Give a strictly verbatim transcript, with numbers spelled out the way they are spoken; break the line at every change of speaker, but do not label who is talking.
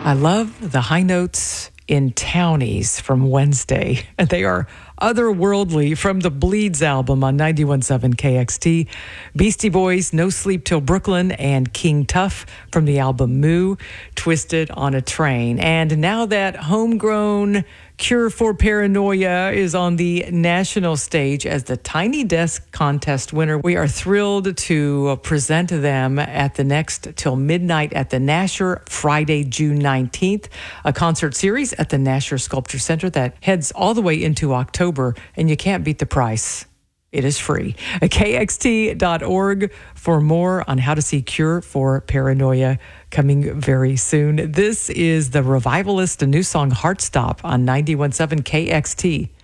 I love the high notes in Townies from Wednesday. They are otherworldly from the Bleeds album on ninety-one point seven K X T. Beastie Boys, No Sleep Till Brooklyn, and King Tuff from the album Moo, Twisted on a Train. And now that homegrown Cure for Paranoia is on the national stage as the Tiny Desk Contest winner, we are thrilled to present them at the next till midnight at the Nasher, Friday, June nineteenth, a concert series at the Nasher Sculpture Center that heads all the way into October, and you can't beat the price. It is free. K X T dot org for more on how to see Cure for Paranoia coming very soon. This is The Revivalist, a new song, Heartstop, on ninety-one point seven K X T.